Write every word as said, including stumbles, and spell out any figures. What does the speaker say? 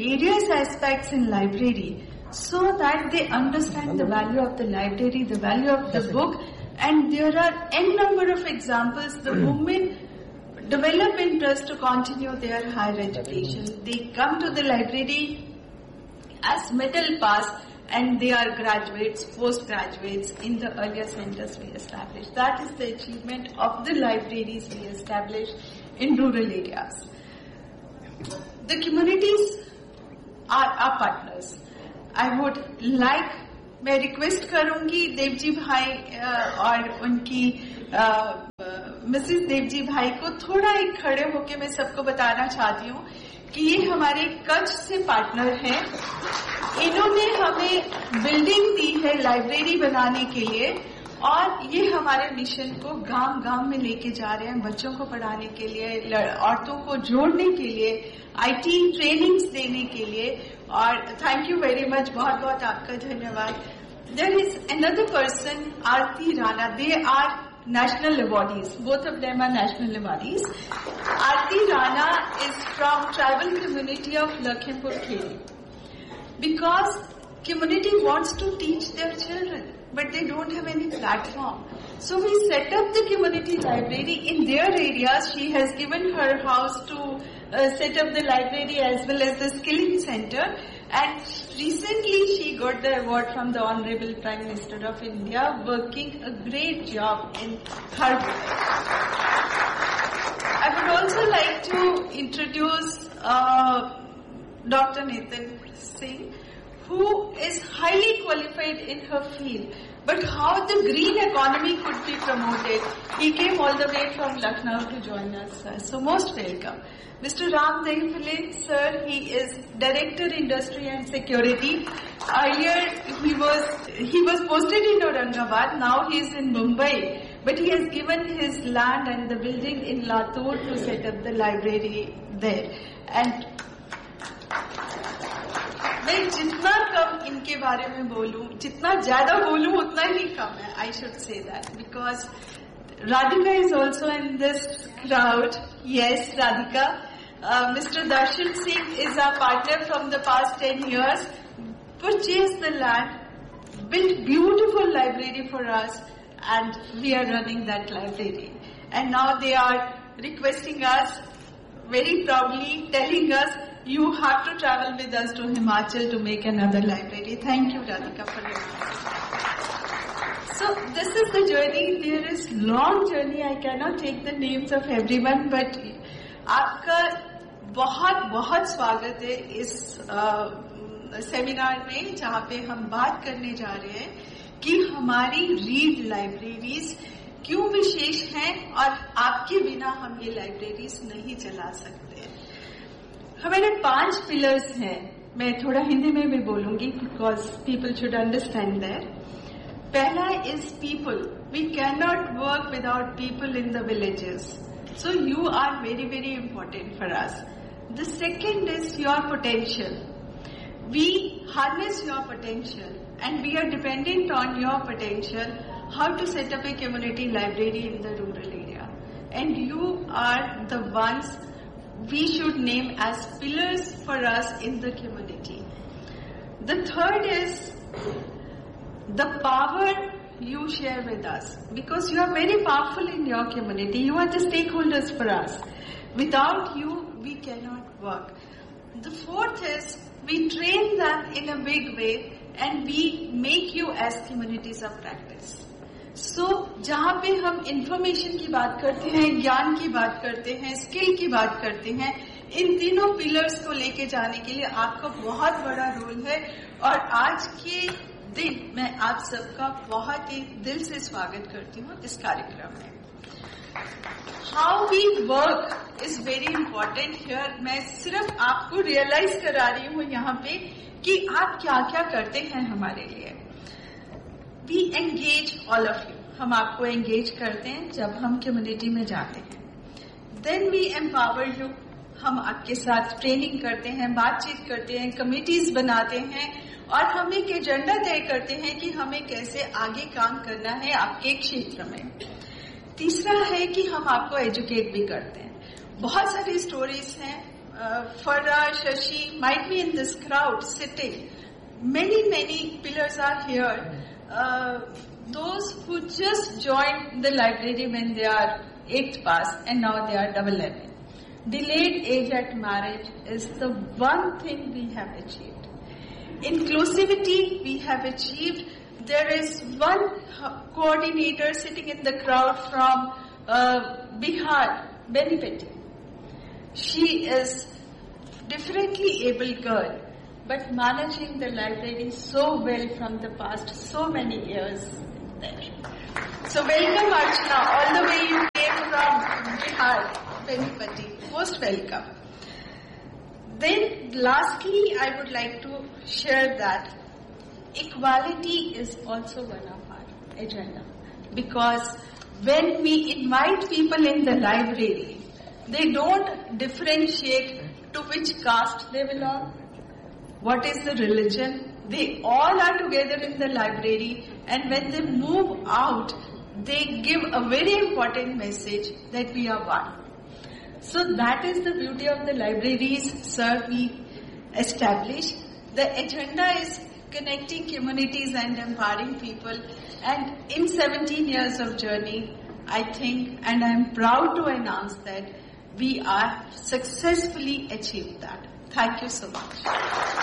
various aspects in library so that they understand the value of the library, the value of the book, and there are n number of examples. The women develop interest to continue their higher education. They come to the library as middle pass and they are graduates, postgraduates in the earlier centers we established. That is the achievement of the libraries we established in rural areas. The communities are our partners. I would like, मैं request करूंगी देवजी भाई और उनकी Mrs Devji भाई को थोड़ा एक खड़े होके मैं सबको बताना चाहती हूँ कि ये हमारे कच्छ से पार्टनर हैं. इन्होंने हमें बिल्डिंग दी है लाइब्रेरी बनाने के लिए और ये हमारे मिशन को गांव गांव में लेके जा रहे हैं, बच्चों को पढ़ाने के लिए, औरतों को जोड़ने के लिए, आईटी ट्रेनिंग्स देने के लिए. और थैंक यू वेरी मच, बहुत बहुत आपका धन्यवाद. There is another person, Aarti Rana. They are national awardees. Both of them are national awardees. Aarti Rana is from tribal community of Lakhimpur Kheri. Because community wants to teach their children, but they don't have any platform. So we set up the community library in their areas. She has given her house to uh, set up the library as well as the skilling center. And recently she got the award from the Honorable Prime Minister of India, working a great job in her work. I would also like to introduce uh, Doctor Nitin Singh, who is highly qualified in her field. But how the green economy could be promoted, he came all the way from Lucknow to join us, sir. So most welcome. Mister Ram Dehphale, sir, he is Director Industry and Security. Earlier he was he was posted in Aurangabad, now he is in Mumbai. But he has given his land and the building in Latur to set up the library there. And मैं जितना कम इनके बारे में बोलूं, जितना ज्यादा बोलूं उतना ही कम है. I should say that because Radhika is also in this crowd. Yes, Radhika. Uh, Mister Darshan Singh is our partner from the past ten years. Purchased the land, built beautiful library for us, and we are running that library. And now they are requesting us, very proudly telling us, you have to travel with us to Himachal to make another library. Thank you, Radhika, for your message. So this is the journey. There is long journey. I cannot take the names of everyone, but आपका बहुत बहुत स्वागत है इस seminar में, जहाँ पे हम बात करने जा रहे हैं कि हमारी रीड लाइब्रेरीज क्यों विशेष हैं और आपके बिना हम ये लाइब्रेरीज नहीं चला सकते. हमारे पांच पिलर्स हैं. मैं थोड़ा हिंदी में भी बोलूंगी because people should understand that. पहला is people. We can not work without people in the villages. So you are very, very important for us. The second is your potential. We harness your potential and we are dependent on your potential how to set up a community library in the rural area. And you are the ones we should name as pillars for us in the community. The third is the power you share with us, because you are very powerful in your community. You are the stakeholders for us. Without you, we cannot work. The fourth is we train them in a big way and we make you as communities of practice. So, जहाँ पे हम information की बात करते हैं, ज्ञान की बात करते हैं, स्किल की बात करते हैं, इन तीनों पिलर्स को लेके जाने के लिए आपका बहुत बड़ा रोल है. और आज के दिन मैं आप सबका बहुत ही दिल से स्वागत करती हूँ इस कार्यक्रम में. How we work is very important here. मैं सिर्फ आपको रियलाइज करा रही हूँ यहाँ पे कि आप क्या क्या करते हैं हमारे लिए. We engage all of you. हम आपको एंगेज करते हैं जब हम कम्युनिटी में जाते हैं. Then we empower you. हम आपके साथ ट्रेनिंग करते हैं, बातचीत करते हैं, कमिटीज बनाते हैं और हम एक एजेंडा तय करते हैं कि हमें कैसे आगे काम करना है आपके क्षेत्र में. तीसरा है कि हम आपको एजुकेट भी करते हैं. बहुत सारी स्टोरीज हैं, uh, Farah, Shashi might be in this crowd sitting. Many, many pillars are here. Uh, those who just joined the library when they are eighth pass and now they are double eleven. Delayed age at marriage is the one thing we have achieved. Inclusivity we have achieved. There is one coordinator sitting in the crowd from uh, Bihar, Benipeti. She is differently able girl, but managing the library so well from the past so many years there. So welcome Archana, all the way you came from Bihar, Benipeti. Most welcome. Then lastly, I would like to share that equality is also one of our agenda. Because when we invite people in the library, they don't differentiate to which caste they belong, what is the religion. They all are together in the library, and when they move out, they give a very important message that we are one. So that is the beauty of the libraries, sir, we establish. The agenda is connecting communities and empowering people. And in seventeen years of journey, I think, and I am proud to announce that we are successfully achieved that. Thank you so much.